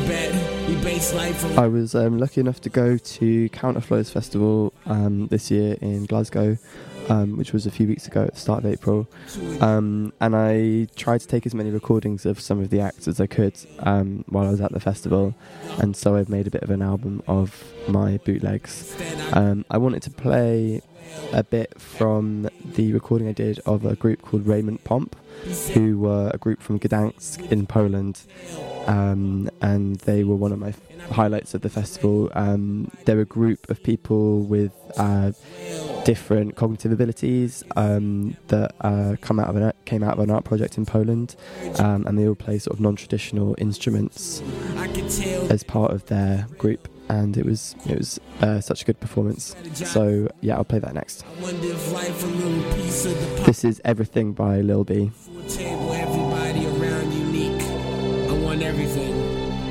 I was lucky enough to go to Counterflows Festival this year in Glasgow, which was a few weeks ago at the start of April, and I tried to take as many recordings of some of the acts as I could while I was at the festival, and so I've made a bit of an album of my bootlegs. I wanted to play a bit from the recording I did of a group called Raymond Pomp, who were a group from Gdansk in Poland, and they were one of my highlights of the festival. They're a group of people with different cognitive abilities that came out of an art project in Poland, and they all play sort of non-traditional instruments as part of their group, and it was such a good performance. So yeah, I'll play that next. This is Everything by Lil B.